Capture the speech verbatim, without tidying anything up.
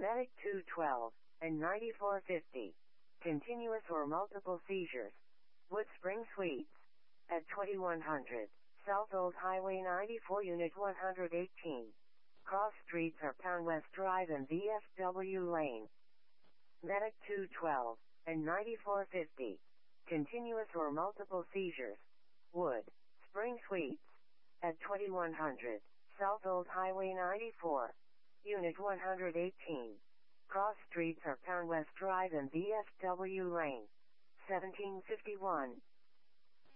Medic two twelve and ninety-four fifty. Continuous or multiple seizures. Wood Spring Suites. At twenty-one hundred. South Old Highway ninety-four Unit one hundred eighteen. Cross Streets are Pound West Drive and V F W Lane. Medic two twelve and ninety-four fifty. Continuous or multiple seizures. Wood Spring Suites. At twenty-one hundred. South Old Highway ninety-four. Unit one hundred eighteen. Cross Streets are Pound West Drive and V F W Lane. seventeen fifty-one.